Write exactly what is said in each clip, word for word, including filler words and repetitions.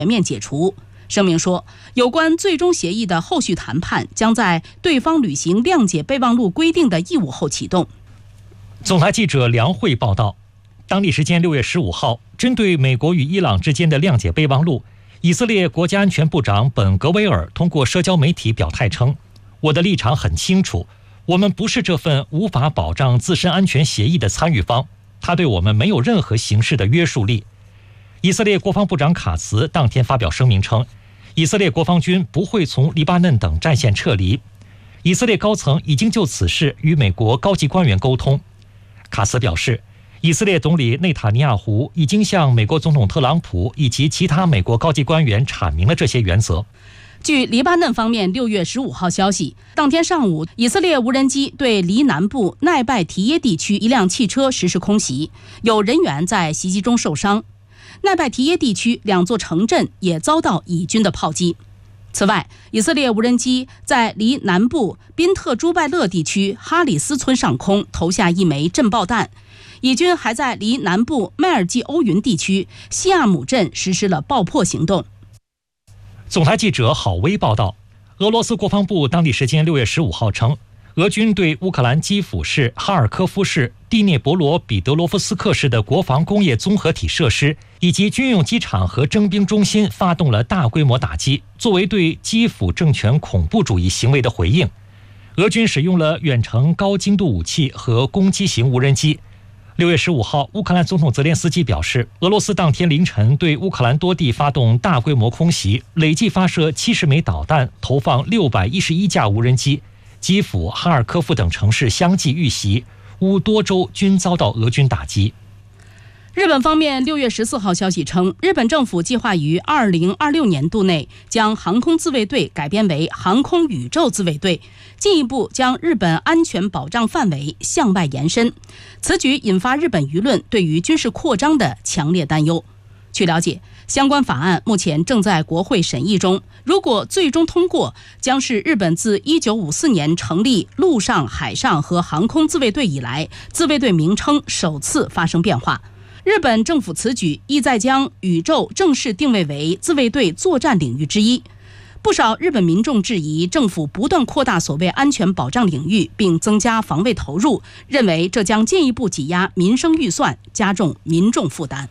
全面解除。声明说，有关最终协议的后续谈判将在对方履行谅解备忘录规定的义务后启动。 总台记者梁慧报道，当地时间六月十五号，针对美国与伊朗之间的谅解备忘录，以色列国家安全部长本·格维尔通过社交媒体表态称，我的立场很清楚，我们不是这份无法保障自身安全协议的参与方，它对我们没有任何形式的约束力。以色列国防部长卡茨当天发表声明称，以色列国防军不会从黎巴嫩等战线撤离。以色列高层已经就此事与美国高级官员沟通。卡茨表示，以色列总理内塔尼亚胡已经向美国总统特朗普以及其他美国高级官员阐明了这些原则。 据黎巴嫩方面六月十五号消息，当天上午，以色列无人机对黎南部奈拜提耶地区一辆汽车实施空袭，有人员在袭击中受伤。奈拜提耶地区两座城镇也遭到以军的炮击。此外，以色列无人机在离南部宾特朱拜勒地区哈里斯村上空投下一枚震爆弹。以军还在离南部麦尔济欧云地区西亚姆镇实施了爆破行动。 总台记者郝威报道，俄罗斯国防部当地时间六月十五号称，俄军对乌克兰基辅市、哈尔科夫市、第聂伯罗彼得罗夫斯克市的国防工业综合体设施以及军用机场和征兵中心发动了大规模打击，作为对基辅政权恐怖主义行为的回应。俄军使用了远程高精度武器和攻击型无人机。六月十五号，乌克兰总统泽连斯基表示，俄罗斯当天凌晨对乌克兰多地发动大规模空袭，累计发射七十枚导弹，投放六百一十一架无人机。基辅、哈尔科夫等城市相继遇袭，乌多州均遭到俄军打击。 日本方面六月十四号消息称，日本政府计划于二零二六年度内将航空自卫队改编为航空宇宙自卫队，进一步将日本安全保障范围向外延伸。此举引发日本舆论对于军事扩张的强烈担忧。据了解，相关法案目前正在国会审议中，如果最终通过，将是日本自一九五四年成立陆上、海上和航空自卫队以来，自卫队名称首次发生变化。日本政府此举意在将宇宙正式定位为自卫队作战领域之一。不少日本民众质疑政府不断扩大所谓安全保障领域，并增加防卫投入，认为这将进一步挤压民生预算，加重民众负担。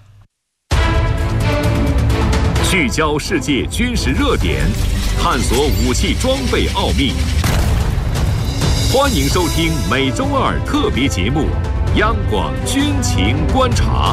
聚焦世界军事热点，探索武器装备奥秘。欢迎收听每周二特别节目《央广军情观察》。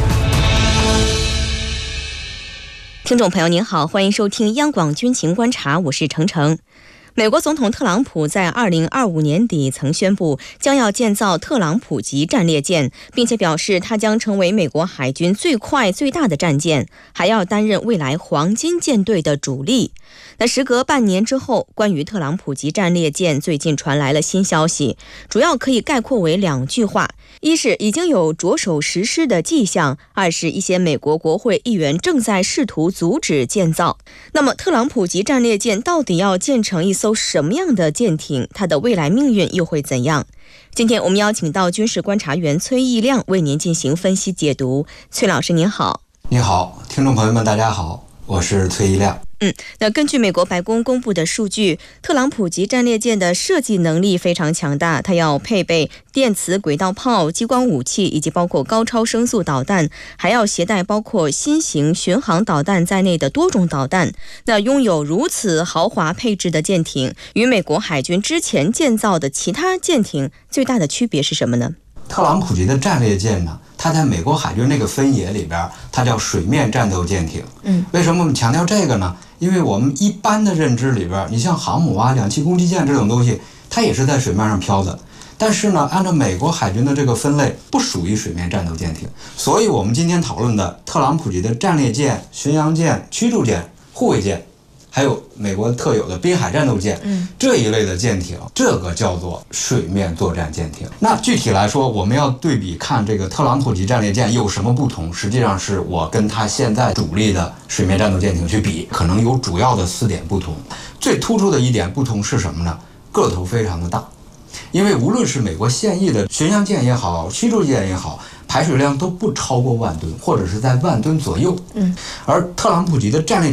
听众朋友您好，欢迎收听央广军情观察，我是程程。美国总统特朗普在二零二五年底曾宣布将要建造特朗普级战列舰，并且表示它将成为美国海军最快最大的战舰，还要担任未来黄金舰队的主力。那时隔半年之后，关于特朗普级战列舰最近传来了新消息，主要可以概括为两句话：一是已经有着手实施的迹象，二是一些美国国会议员正在试图阻止建造。那么特朗普级战列舰到底要建成一艘什么样的舰艇？它的未来命运又会怎样？今天我们邀请到军事观察员崔义亮为您进行分析解读。崔老师您好。 你好，听众朋友们大家好，我是崔义亮。 嗯，那根据美国白宫公布的数据，特朗普级战列舰的设计能力非常强大，它要配备电磁轨道炮、激光武器以及包括高超声速导弹，还要携带包括新型巡航导弹在内的多种导弹。那拥有如此豪华配置的舰艇，与美国海军之前建造的其他舰艇最大的区别是什么呢？ 特朗普级的战列舰呢，它在美国海军这个分野里边，它叫水面战斗舰艇。嗯，为什么我们强调这个呢？因为我们一般的认知里边，你像航母啊、两栖攻击舰这种东西，它也是在水面上飘的。但是呢，按照美国海军的这个分类，不属于水面战斗舰艇。所以我们今天讨论的特朗普级的战列舰、巡洋舰、驱逐舰、护卫舰，还有美国特有的滨海战斗舰，嗯，这一类的舰艇，这个叫做水面作战舰艇。那具体来说，我们要对比看这个特朗普级战列舰有什么不同，实际上是我跟它现在主力的水面战斗舰艇去比，可能有主要的四点不同。最突出的一点不同是什么呢？个头非常的大。因为无论是美国现役的巡洋舰也好，驱逐舰也好，排水量都不超过万吨，或者是在万吨左右。嗯，而特朗普级的战列